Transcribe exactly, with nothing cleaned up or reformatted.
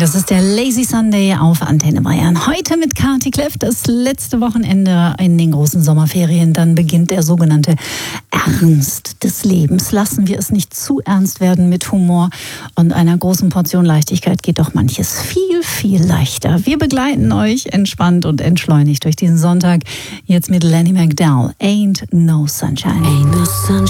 Das ist der Lazy Sunday auf Antenne Bayern. Heute mit Kati Kleff, das letzte Wochenende in den großen Sommerferien. Dann beginnt der sogenannte Ernst des Lebens. Lassen wir es nicht zu ernst werden. Mit Humor und einer großen Portion Leichtigkeit geht doch manches viel, viel leichter. Wir begleiten euch entspannt und entschleunigt durch diesen Sonntag. Jetzt mit Lenny McDowell. Ain't no sunshine. Ain't no sunshine